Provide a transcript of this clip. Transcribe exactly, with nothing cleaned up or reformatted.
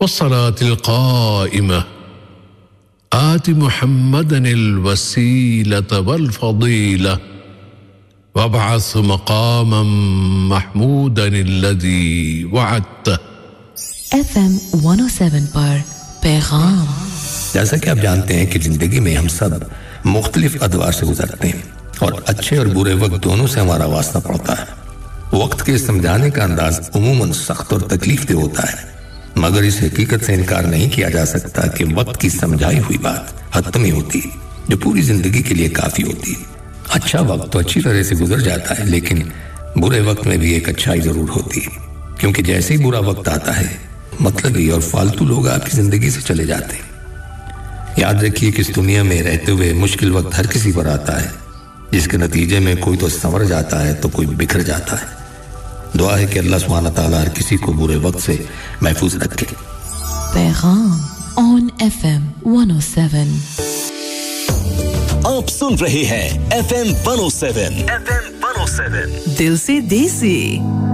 والصلاة القائمة آت محمدا الوسيلة والفضيلة وابعث مقاما محمودا الذي وعدته. ایف ایم ون او سیون پر پیغام. جیسا کہ آپ جانتے ہیں کہ زندگی میں ہم سب مختلف ادوار سے گزرتے ہیں اور اچھے اور برے وقت دونوں سے ہمارا واسطہ پڑتا ہے. وقت کے سمجھانے کا انداز عموماً سخت اور تکلیف دہ ہوتا ہے، مگر اس حقیقت سے انکار نہیں کیا جا سکتا کہ وقت کی سمجھائی ہوئی بات حتمی ہوتی ہے جو پوری زندگی کے لیے کافی ہوتی ہے. اچھا وقت تو اچھی طرح سے گزر جاتا ہے، لیکن برے وقت میں بھی ایک اچھائی ضرور ہوتی ہے، کیونکہ جیسے ہی برا وقت آتا ہے مطلبی اور فالتو لوگ آپ کی زندگی سے چلے جاتے ہیں. یاد رکھیے کہ اس دنیا میں رہتے ہوئے مشکل وقت ہر کسی پر آتا ہے، جس کے نتیجے میں کوئی تو سنور جاتا ہے تو کوئی بکھر جاتا ہے. دعا ہے کہ اللہ سبحانہ تعالیٰ ہر کسی کو برے وقت سے محفوظ رکھے. پیغام آن ایف ایم ون او سیون. آپ سن رہے ہیں ایف ایم ون او سیون ایف ایم ون او سیون دل سے دیسی.